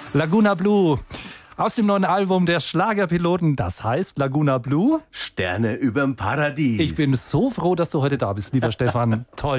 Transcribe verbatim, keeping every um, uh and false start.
Laguna Blue. Aus dem neuen Album der Schlagerpiloten, das heißt Laguna Blue. Sterne überm Paradies. Ich bin so froh, dass du heute da bist, lieber Stefan. Toll.